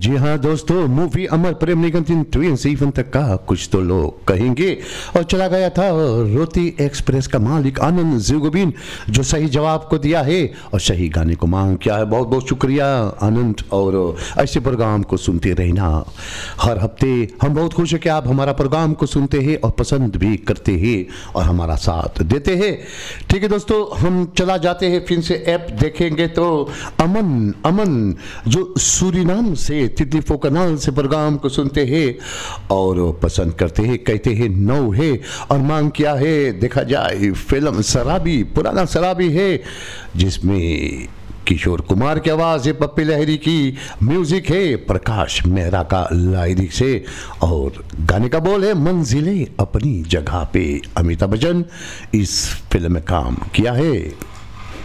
जी हाँ दोस्तों, मूवी अमर प्रेम निगम 3 सीजन तक का कुछ तो लोग कहेंगे और चला गया था रोती एक्सप्रेस का मालिक आनंद जिगोबिन, जो सही जवाब को दिया है और सही गाने को मांग किया है। बहुत बहुत शुक्रिया आनंद, और ऐसे प्रोग्राम को सुनते रहना हर हफ्ते। हम बहुत खुश हैं कि आप हमारा प्रोग्राम को सुनते हैं और पसंद भी करते हैं और हमारा साथ देते हैं। ठीक है दोस्तों, हम चला जाते हैं फिर से ऐप देखेंगे तो अमन जो सूरीनाम से तितली कनाल से प्रोग्राम को सुनते हैं और पसंद करते हैं, कहते हैं 9 है और मांग किया है देखा जाए फिल्म शराबी, पुराना शराबी है जिसमें किशोर कुमार की आवाज है, पप्पी लहरी की म्यूजिक है, प्रकाश मेहरा का लाइरिक्स से और गाने का बोल है मंजिलें अपनी जगह पे। अमिताभ बच्चन इस फिल्म में काम किया है।